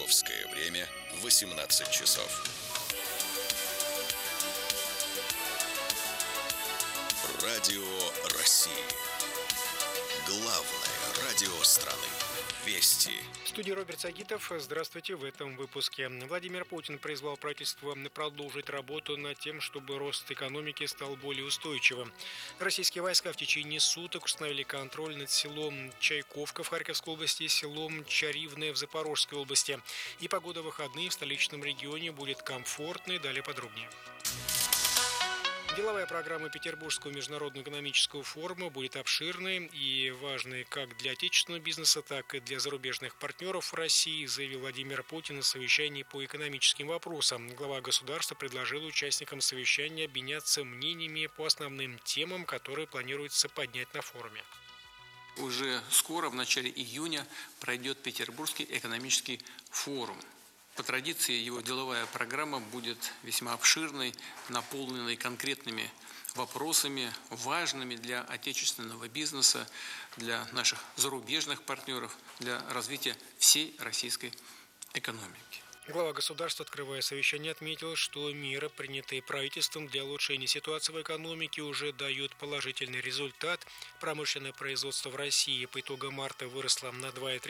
Московское время 18 часов. Радио России. Главное радио страны. Вести. В студии Роберт Сагитов. Здравствуйте. В этом выпуске. Владимир Путин призвал правительство продолжить работу над тем, чтобы рост экономики стал более устойчивым. Российские войска в течение суток установили контроль над селом Чайковка в Харьковской области и селом Чаривное в Запорожской области. И погода в выходные в столичном регионе будет комфортной. Далее подробнее. Деловая программа Петербургского международного экономического форума будет обширной и важной как для отечественного бизнеса, так и для зарубежных партнеров России, заявил Владимир Путин на совещании по экономическим вопросам. Глава государства предложил участникам совещания обменяться мнениями по основным темам, которые планируется поднять на форуме. Уже скоро, в начале июня, пройдет Петербургский экономический форум. По традиции его деловая программа будет весьма обширной, наполненной конкретными вопросами, важными для отечественного бизнеса, для наших зарубежных партнеров, для развития всей российской экономики. Глава государства, открывая совещание, отметил, что меры, принятые правительством для улучшения ситуации в экономике, уже дают положительный результат. Промышленное производство в России по итогам марта выросло на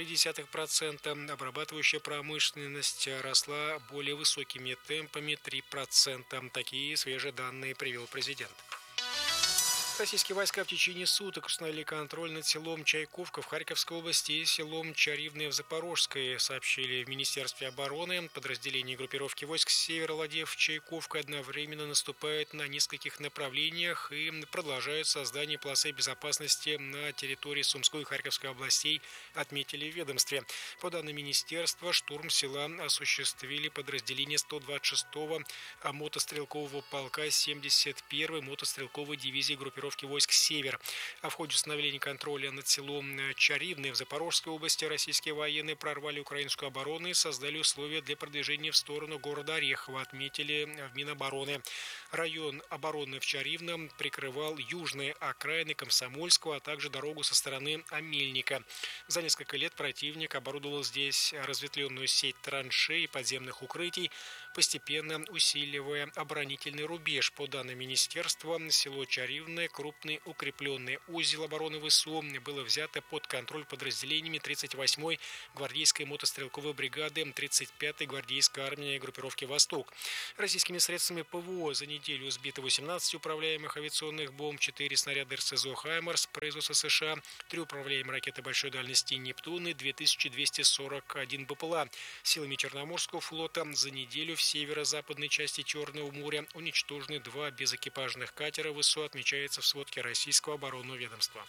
2,3%, обрабатывающая промышленность росла более высокими темпами 3%. Такие свежие данные привел президент. Российские войска в течение суток установили контроль над селом Чайковка в Харьковской области и селом Чаривное в Запорожской, сообщили в Министерстве обороны. Подразделения группировки войск с севера, владев Чайковкой, одновременно наступают на нескольких направлениях и продолжают создание полосы безопасности на территории Сумской и Харьковской областей, отметили в ведомстве. По данным министерства, штурм села осуществили подразделения 126-го мотострелкового полка 71-й мотострелковой дивизии группировки войск «Север». А в ходе установления контроля над селом Чаривное в Запорожской области российские военные прорвали украинскую оборону и создали условия для продвижения в сторону города Орехово, отметили в Минобороны. Район обороны в Чаривном прикрывал южные окраины Комсомольского, а также дорогу со стороны Амельника. За несколько лет противник оборудовал здесь разветвленную сеть траншей и подземных укрытий, постепенно усиливая оборонительный рубеж. По данным министерства, село Чаривное, крупный укрепленный узел обороны ВСУ, было взято под контроль подразделениями 38-й гвардейской мотострелковой бригады, 35-й гвардейской армии группировки «Восток». Российскими средствами ПВО за неделю сбито 18 управляемых авиационных бомб, 4 снаряда РСЗО «Хаймарс» производства США, 3 управляемые ракеты большой дальности «Нептун» и 2241 БПЛА. Силами Черноморского флота за неделю в северо-западной части Черного моря уничтожены 2 безэкипажных катера ВСУ, отмечается в сводке Российского оборонного ведомства.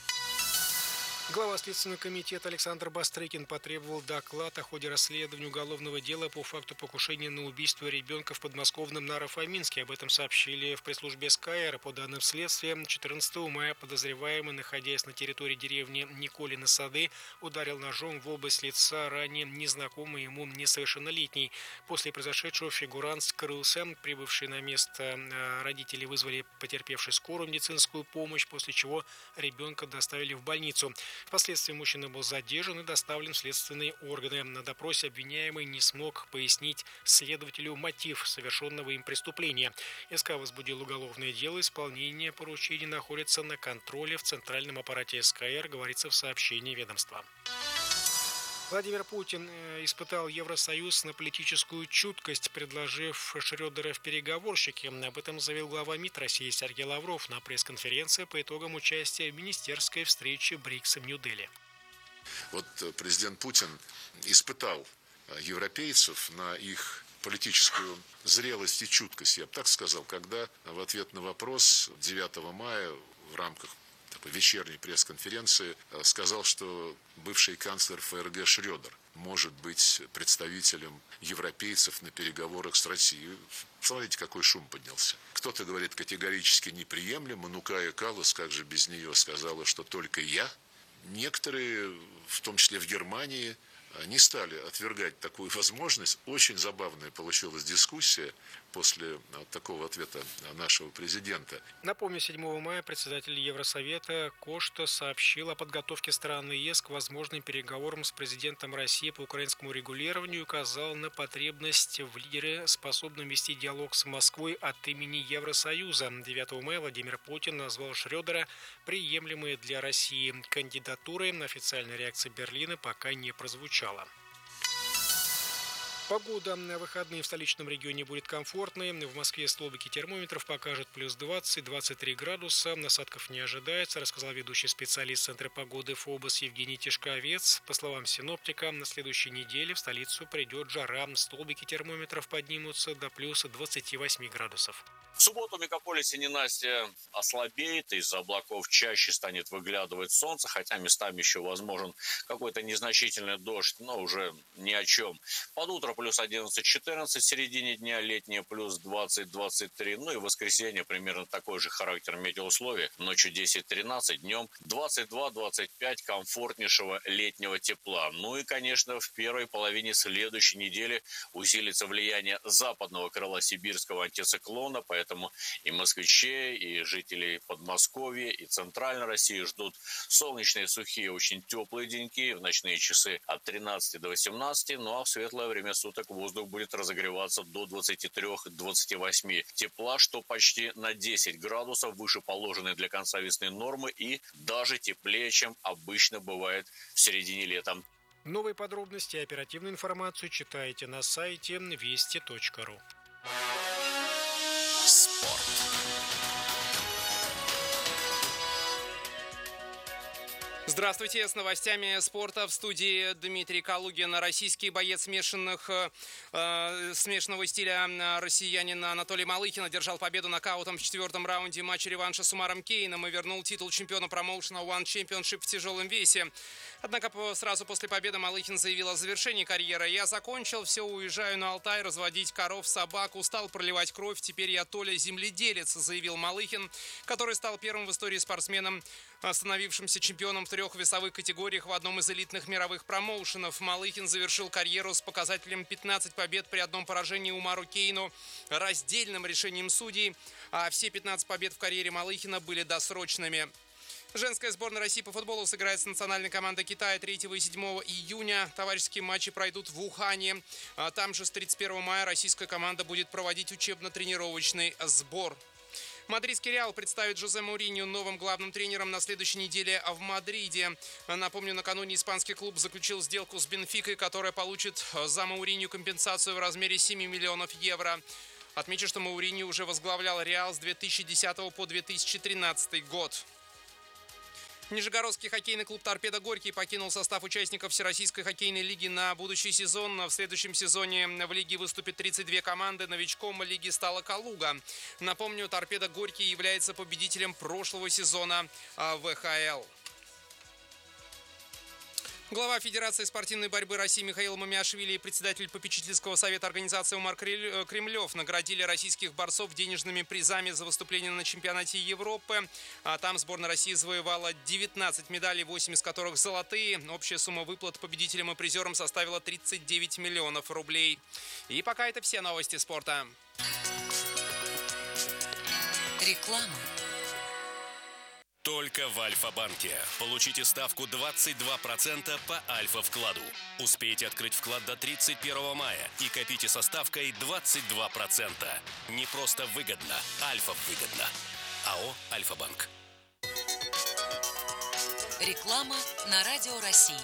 Глава Следственного комитета Александр Бастрыкин потребовал доклад о ходе расследования уголовного дела по факту покушения на убийство ребенка в подмосковном Наро-Фоминске. Об этом сообщили в пресс-службе СКР. По данным следствия, 14 мая подозреваемый, находясь на территории деревни Николины Сады, ударил ножом в область лица ранее незнакомый ему несовершеннолетний. После произошедшего фигурант скрылся. Прибывшие на место родители вызвали потерпевшей скорую медицинскую помощь, после чего ребенка доставили в больницу. Впоследствии мужчина был задержан и доставлен в следственные органы. На допросе обвиняемый не смог пояснить следователю мотив совершенного им преступления. СК возбудил уголовное дело. Исполнение поручений находится на контроле в центральном аппарате СКР, говорится в сообщении ведомства. Владимир Путин испытал Евросоюз на политическую чуткость, предложив Шрёдера в переговорщики. Об этом заявил глава МИД России Сергей Лавров на пресс-конференции по итогам участия в министерской встрече БРИКС в Нью-Дели. Вот президент Путин испытал европейцев на их политическую зрелость и чуткость, я бы так сказал, когда в ответ на вопрос 9 мая в рамках вечерней пресс-конференции сказал, что бывший канцлер ФРГ Шрёдер может быть представителем европейцев на переговорах с Россией. Смотрите, какой шум поднялся. Кто-то говорит категорически неприемлемо, ну Кая Каллас, как же без нее, сказала, что только я. Некоторые, в том числе в Германии, не стали отвергать такую возможность. Очень забавная получилась дискуссия после такого ответа нашего президента. Напомню, 7 мая председатель Евросовета Кошта сообщил о подготовке страны ЕС к возможным переговорам с президентом России по украинскому регулированию и указал на потребность в лидере, способном вести диалог с Москвой от имени Евросоюза. 9 мая Владимир Путин назвал Шрёдера приемлемой для России кандидатурой. Официальная реакция Берлина пока не прозвучала. Погода на выходные в столичном регионе будет комфортной. В Москве столбики термометров покажут плюс 20-23 градуса. Осадков не ожидается, рассказал ведущий специалист Центра погоды ФОБОС Евгений Тишковец. По словам синоптика, на следующей неделе в столицу придет жара. Столбики термометров поднимутся до плюс 28 градусов. В субботу в мегаполисе ненастье ослабеет, из-за облаков чаще станет выглядывать солнце, хотя местами еще возможен какой-то незначительный дождь, но уже ни о чем. Под утро плюс 11-14, в середине дня летнее плюс 20-23, ну и в воскресенье примерно такой же характер метеоусловий, ночью 10-13, днем 22-25 комфортнейшего летнего тепла. Ну и, конечно, в первой половине следующей недели усилится влияние западного крыла сибирского антициклона, поэтому и москвичей, и жителей Подмосковья, и Центральной России ждут солнечные, сухие, очень теплые деньки в ночные часы от 13 до 18, ну а в светлое время суток воздух будет разогреваться до 23-28 тепла, что почти на 10 градусов выше положенной для конца весны нормы и даже теплее, чем обычно бывает в середине лета. Новые подробности и оперативную информацию читайте на сайте вести.ру. Спорт. Здравствуйте, с новостями спорта в студии Дмитрий Калугин. Российский боец смешанного стиля россиянин Анатолий Малыхин одержал победу нокаутом в 4-м раунде матча реванша с Умаром Кейном и вернул титул чемпиона промоушена One Championship в тяжелом весе. Однако сразу после победы Малыхин заявил о завершении карьеры. «Я закончил, все, уезжаю на Алтай разводить коров, собак, устал проливать кровь, теперь я Толя земледелец», заявил Малыхин, который стал первым в истории спортсменом, становившимся чемпионом в 3 весовых категориях в одном из элитных мировых промоушенов. Малыхин завершил карьеру с показателем 15 побед при одном поражении Умару Кейну раздельным решением судей, а все 15 побед в карьере Малыхина были досрочными. Женская сборная России по футболу сыграет с национальной командой Китая 3 и 7 июня. Товарищеские матчи пройдут в Ухане. Там же с 31 мая российская команда будет проводить учебно-тренировочный сбор. Мадридский Реал представит Жозе Моуриньо новым главным тренером на следующей неделе в Мадриде. Напомню, накануне испанский клуб заключил сделку с Бенфикой, которая получит за Моуриньо компенсацию в размере 7 миллионов евро. Отмечу, что Моуриньо уже возглавлял Реал с 2010 по 2013 год. Нижегородский хоккейный клуб «Торпедо Горький» покинул состав участников Всероссийской хоккейной лиги на будущий сезон. В следующем сезоне в лиге выступит 32 команды. Новичком лиги стала «Калуга». Напомню, «Торпедо Горький» является победителем прошлого сезона ВХЛ. Глава Федерации спортивной борьбы России Михаил Мамиашвили и председатель попечительского совета организации Умар Кремлев наградили российских борцов денежными призами за выступление на чемпионате Европы. Там сборная России завоевала 19 медалей, 8 из которых золотые. Общая сумма выплат победителям и призерам составила 39 миллионов рублей. И пока это все новости спорта. Реклама. Только в Альфа-банке. Получите ставку 22% по Альфа-вкладу. Успейте открыть вклад до 31 мая и копите со ставкой 22%. Не просто выгодно, Альфа-выгодно. АО «Альфа-банк». Реклама на Радио России.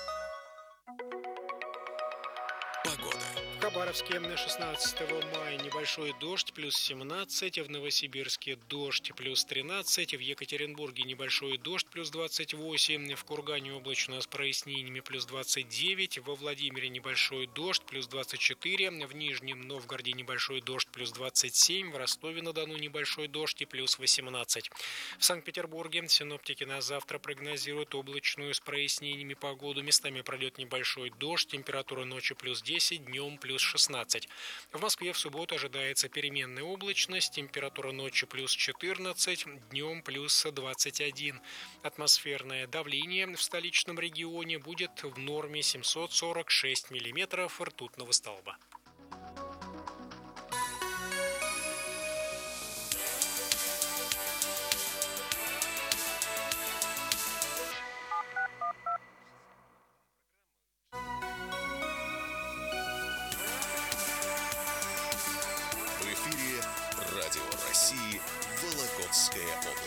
Погода. В Хабаровске 16 мая небольшой дождь, плюс 17, в Новосибирске дождь, плюс 13, в Екатеринбурге небольшой дождь, плюс 28, в Кургане облачно с прояснениями, плюс 29, во Владимире небольшой дождь, плюс 24, в Нижнем Новгороде небольшой дождь, плюс 27, в Ростове-на-Дону небольшой дождь и плюс 18. В Санкт-Петербурге синоптики на завтра прогнозируют облачную с прояснениями погоду, местами пройдет небольшой дождь, температура ночью плюс 10, днем плюс плюс 16. В Москве в субботу ожидается переменная облачность, температура ночью плюс 14, днем плюс 21. Атмосферное давление в столичном регионе будет в норме 746 миллиметров ртутного столба. В эфире Радио России «Вологодская область».